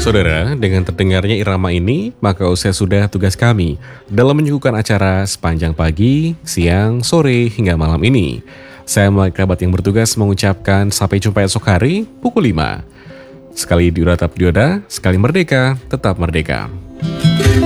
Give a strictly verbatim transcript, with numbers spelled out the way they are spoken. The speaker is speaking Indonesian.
Saudara, dengan terdengarnya irama ini, maka usai sudah tugas kami dalam menyuguhkan acara sepanjang pagi, siang, sore, hingga malam ini. Saya mulai kerabat yang bertugas mengucapkan sampai jumpa esok hari pukul lima. Sekali diuratap dioda, sekali merdeka, tetap merdeka.